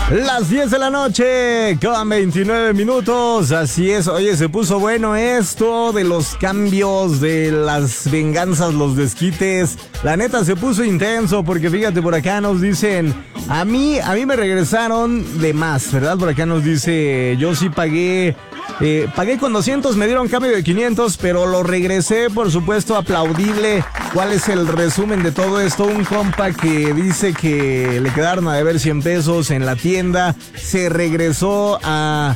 Las 10 de la noche con 29 minutos. Así es, oye, se puso bueno esto de los cambios, de las venganzas, los desquites. La neta se puso intenso porque fíjate, por acá nos dicen, a mí me regresaron de más, ¿verdad? Por acá nos dice, yo sí pagué con 200, me dieron cambio de 500, pero lo regresé, por supuesto, aplaudible. ¿Cuál es el resumen de todo esto? Un compa que dice que le quedaron a deber 100 pesos en la tienda, se regresó a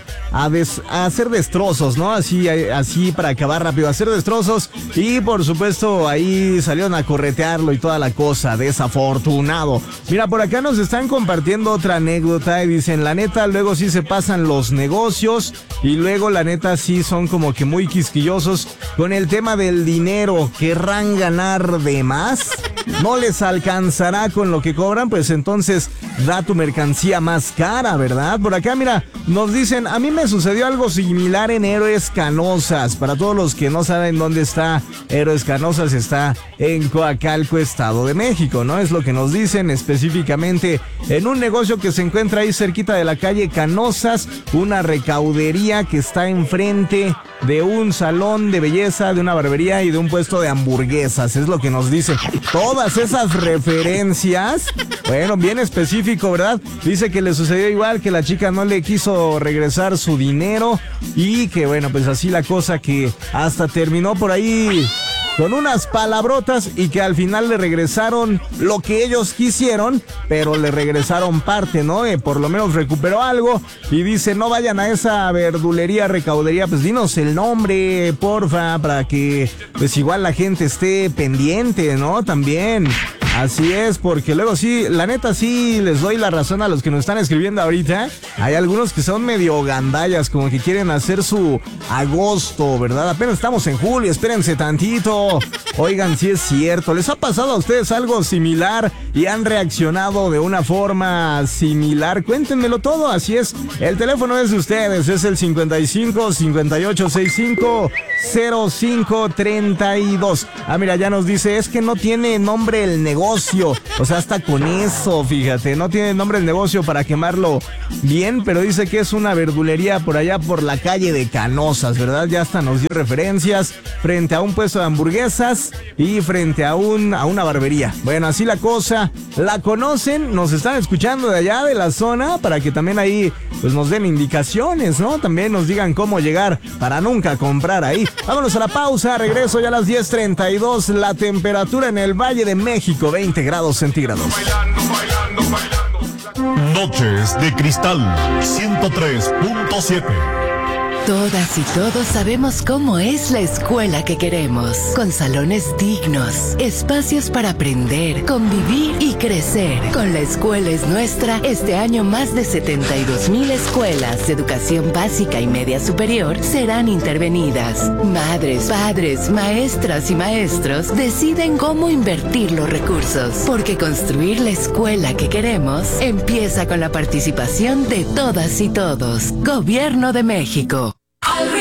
hacer destrozos, ¿no? Así para acabar rápido, hacer destrozos, y por supuesto ahí salieron a corretearlo y toda la cosa, desafortunado. Mira, por acá nos están compartiendo otra anécdota y dicen, la neta, luego sí se pasan los negocios y luego la neta sí son como que muy quisquillosos con el tema del dinero. ¿Querrán ganar de más? ¿No les alcanzará con lo que cobran? Pues entonces da tu mercancía más cara, ¿verdad? Por acá, mira, nos dicen, a mí me sucedió algo similar en Héroes Canossas. Para todos los que no saben dónde está Héroes Canossas, está en Coacalco, Estado de México, ¿no? Es lo que nos dicen específicamente en un negocio que se encuentra ahí cerquita de la calle Canossas, una recaudería que está enfrente de un salón de belleza, de una barbería y de un puesto de hamburguesas. Es lo que nos dicen. Todas esas referencias, bueno, bien específico, ¿verdad? Dice que le sucedió igual, que la chica no le quiso regresar su dinero y que, bueno, pues así la cosa, que hasta terminó por ahí con unas palabrotas y que al final le regresaron lo que ellos quisieron, pero le regresaron parte, ¿no? Por lo menos recuperó algo. Y dice, no vayan a esa verdulería, recaudería, pues dinos el nombre, porfa, para que pues igual la gente esté pendiente, ¿no? También. Así es, porque luego sí, la neta sí les doy la razón a los que nos están escribiendo ahorita. Hay algunos que son medio gandallas, como que quieren hacer su agosto, ¿verdad? Apenas estamos en julio, espérense tantito. Oigan, sí es cierto. ¿Les ha pasado a ustedes algo similar y han reaccionado de una forma similar? Cuéntenmelo todo, así es. El teléfono es de ustedes, es el 55 58 65 05 32. Ah, mira, ya nos dice, es que no tiene nombre el negocio. O sea, hasta con eso, fíjate, no tiene nombre el negocio para quemarlo bien, pero dice que es una verdulería por allá por la calle de Canossas, ¿verdad? Ya hasta nos dio referencias frente a un puesto de hamburguesas y frente a una barbería. Bueno, así la cosa, la conocen, nos están escuchando de allá de la zona para que también ahí pues nos den indicaciones, ¿no? También nos digan cómo llegar para nunca comprar ahí. Vámonos a la pausa, regreso ya a las 10:32, la temperatura en el Valle de México, 20 grados centígrados. Noches de Cristal 103.7. Todas y todos sabemos cómo es la escuela que queremos, con salones dignos, espacios para aprender, convivir y crecer. Con La Escuela es Nuestra, este año más de 72,000 escuelas de educación básica y media superior serán intervenidas. Madres, padres, maestras y maestros deciden cómo invertir los recursos, porque construir la escuela que queremos empieza con la participación de todas y todos. Gobierno de México.